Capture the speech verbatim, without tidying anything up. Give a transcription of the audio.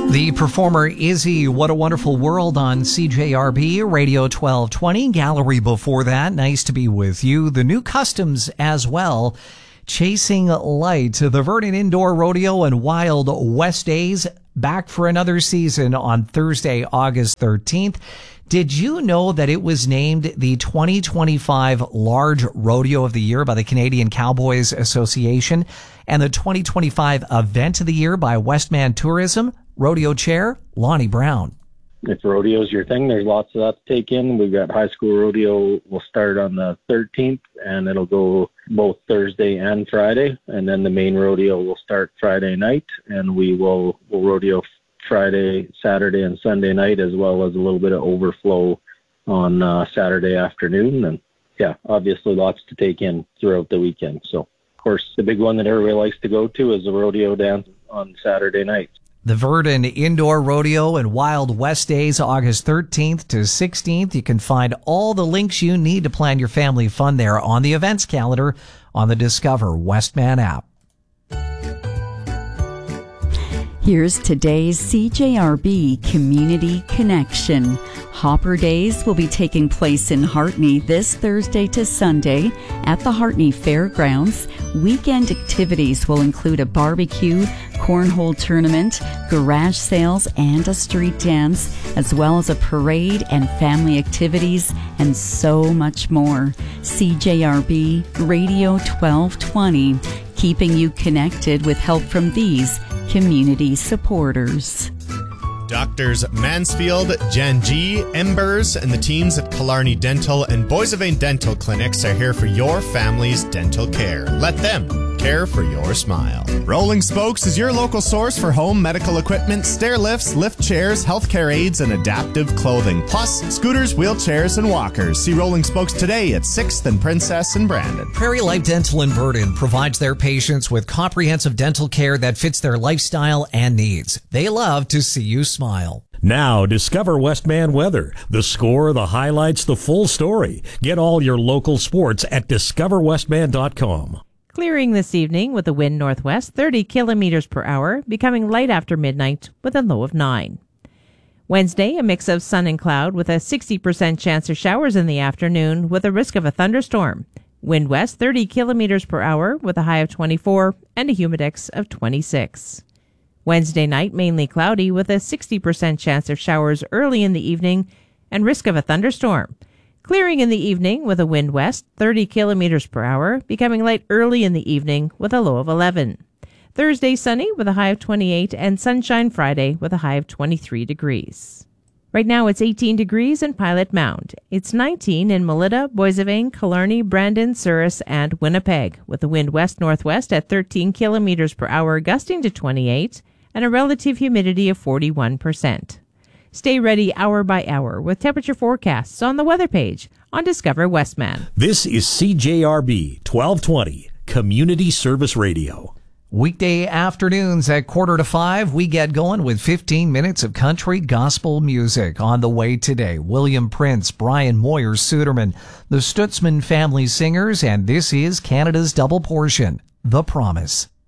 The performer Izzy, What a Wonderful World on C J R B Radio twelve twenty. Gallery before that, nice to be with you. The new customs as well. Chasing Light, the Vernon Indoor Rodeo and Wild West Days, back for another season on Thursday, August thirteenth. Did you know that it was named the twenty twenty-five Large Rodeo of the Year by the Canadian Cowboys Association and the twenty twenty-five Event of the Year by Westman Tourism? Rodeo Chair Lonnie Brown. If rodeo's your thing, there's lots of that to take in. We've got high school rodeo will start on the thirteenth, and it'll go both Thursday and Friday. And then the main rodeo will start Friday night, and we will will rodeo Friday, Saturday, and Sunday night, as well as a little bit of overflow on uh, Saturday afternoon. And yeah, obviously lots to take in throughout the weekend. So, of course, the big one that everybody likes to go to is the rodeo dance on Saturday night. The Vernon Indoor Rodeo and Wild West Days, August thirteenth to sixteenth. You can find all the links you need to plan your family fun there on the events calendar on the Discover Westman app. Here's today's C J R B Community Connection. Hopper Days will be taking place in Hartney this Thursday to Sunday at the Hartney Fairgrounds. Weekend activities will include a barbecue, cornhole tournament, garage sales, and a street dance, as well as a parade and family activities, and so much more. C J R B Radio twelve twenty, keeping you connected with help from these community supporters. Doctors Mansfield, Jan G, Embers, and the teams at Killarney Dental and Boissevain Dental Clinics are here for your family's dental care. Let them care for your smile. Rolling Spokes is your local source for home medical equipment, stair lifts, lift chairs, healthcare aids, and adaptive clothing. Plus, scooters, wheelchairs, and walkers. See Rolling Spokes today at sixth and Princess in Brandon. Prairie Life Dental in Vernon provides their patients with comprehensive dental care that fits their lifestyle and needs. They love to see you smile. Now, discover Westman weather. The score, the highlights, the full story. Get all your local sports at discover westman dot com. Clearing this evening with a wind northwest thirty kilometers per hour, becoming light after midnight with a low of nine. Wednesday, a mix of sun and cloud with a sixty percent chance of showers in the afternoon with a risk of a thunderstorm. Wind west thirty kilometers per hour with a high of twenty-four and a humidex of twenty-six. Wednesday night, mainly cloudy with a sixty percent chance of showers early in the evening and risk of a thunderstorm. Clearing in the evening with a wind west thirty kilometers per hour, becoming light early in the evening with a low of eleven. Thursday sunny with a high of twenty-eight and sunshine Friday with a high of twenty-three degrees. Right now it's eighteen degrees in Pilot Mound. It's nineteen in Melita, Boissevain, Killarney, Brandon, Souris, and Winnipeg, with a wind west-northwest at thirteen kilometers per hour, gusting to twenty-eight, and a relative humidity of forty-one percent. Stay ready hour by hour with temperature forecasts on the weather page on Discover Westman. This is C J R B twelve twenty, Community Service Radio. Weekday afternoons at quarter to five, we get going with fifteen minutes of country gospel music. On the way today, William Prince, Brian Moyer Suderman, the Stutzman Family Singers, and this is Canada's Double Portion, The Promise.